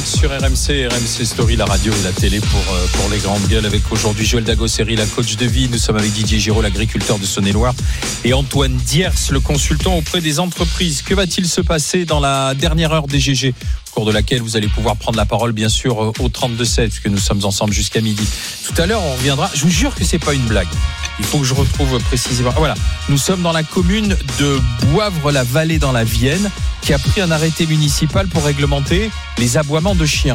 direct sur RMC Story, la radio et la télé pour les grandes gueules, avec aujourd'hui Joël Dagosseri, la coach de vie. Nous sommes avec Didier Giraud, l'agriculteur de Saône-et-Loire, et Antoine Diers, le consultant auprès des entreprises. Que va-t-il se passer dans la dernière heure des GG, au cours de laquelle vous allez pouvoir prendre la parole, bien sûr, au 32-7, puisque nous sommes ensemble jusqu'à midi. Tout à l'heure, on reviendra. Je vous jure que c'est pas une blague. Il faut que je retrouve précisément. Voilà, nous sommes dans la commune de Boivre-la-Vallée dans la Vienne, qui a pris un arrêté municipal pour réglementer les aboiements de chiens.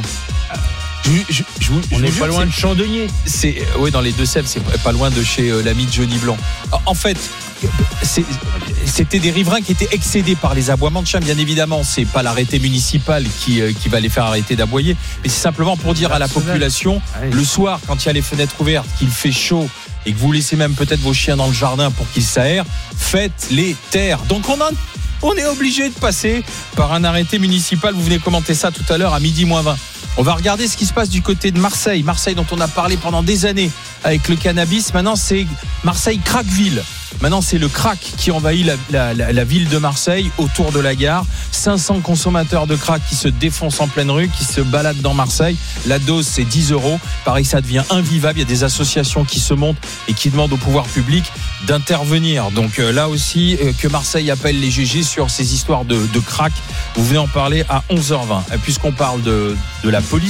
On n'est pas loin de Chandonnier. Oui, dans les Deux-Sèvres, c'est pas loin de chez l'ami de Johnny Blanc. En fait, c'était des riverains qui étaient excédés par les aboiements de chiens. Bien évidemment, c'est pas l'arrêté municipal qui va les faire arrêter d'aboyer, mais c'est simplement pour dire à la population, le soir, quand il y a les fenêtres ouvertes, qu'il fait chaud et que vous laissez même peut-être vos chiens dans le jardin pour qu'ils s'aèrent, faites-les taire. Donc on est obligé de passer par un arrêté municipal. Vous venez commenter ça tout à l'heure à midi moins 20. On va regarder ce qui se passe du côté de Marseille. Marseille dont on a parlé pendant des années avec le cannabis. Maintenant, c'est Marseille Crackville. Maintenant, c'est le crack qui envahit la ville de Marseille, autour de la gare. 500 consommateurs de crack qui se défoncent en pleine rue, qui se baladent dans Marseille. La dose, c'est 10 €. Pareil, ça devient invivable. Il y a des associations qui se montent et qui demandent au pouvoir public d'intervenir. Donc là aussi, que Marseille appelle les GG sur ces histoires de crack. Vous venez en parler à 11h20. Puisqu'on parle de la police,